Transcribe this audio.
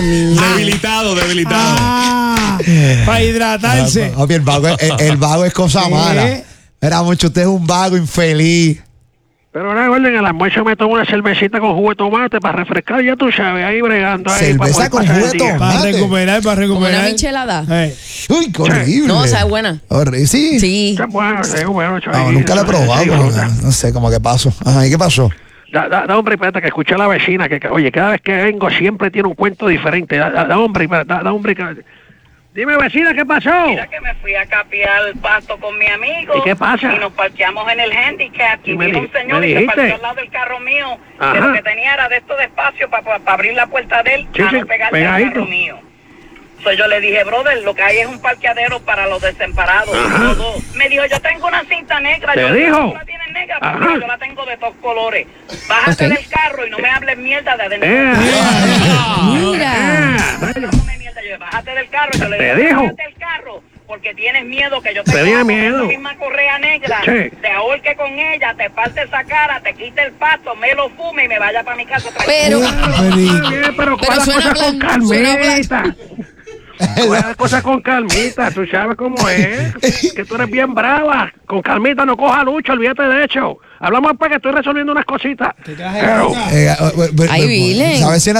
mío. Debilitado. Para hidratarse. Papi, el vago es cosa mala. Era mucho, usted es un vago infeliz. Pero ahora, en el almuerzo me tomo una cervecita con jugo de tomate para refrescar, ya tú sabes, ahí bregando. Cerveza con jugo de tomate. Para recuperar. Como una michelada. Uy, qué horrible. No, o sea, es buena. Horrible, sí. Sí. Bueno, No, nunca la he probado. No sé cómo que pasó. Ajá, ¿y qué pasó? Da hombre, espérate, que escuché a la vecina, que oye, cada vez que vengo siempre tiene un cuento diferente. Da hombre, Dime, vecina, ¿qué pasó? Mira que me fui a capear el pasto con mi amigo. ¿Y qué pasa? Y nos parqueamos en el handicap. Y vino un señor ¿me y se dijiste? parqueó al lado del carro mío. Ajá. Que lo que tenía era de esto de espacio para abrir la puerta de él Sí, a sí, no pegarse al pegadito. carro mío. Entonces yo le dije, brother, lo que hay es un parqueadero para los desamparados. Me dijo, yo tengo una cinta negra. ¿Te yo dijo? ¿Tú la tienes negra? Porque yo la tengo de todos colores. Bájate del carro y no me hables mierda de adentro. Mira. Bájate del carro. Yo le ¿Te dije, dijo? bájate del carro. Porque tienes miedo que yo te Tenía coja con miedo. esa misma correa negra, Sí. te ahorque con ella, te parte esa cara, te quite el pasto, me lo fume y me vaya para mi casa. Pero, Pero ¿cuál es la suena cosa con plan, suena calmita? ¿Cuál es la cosa con calmita? Tú sabes cómo es. Que tú eres bien brava. Con calmita no coja lucha, olvídate de hecho. Hablamos para que estoy resolviendo unas cositas. Te traje Pero- Ay, Vilen. ¿Sabes si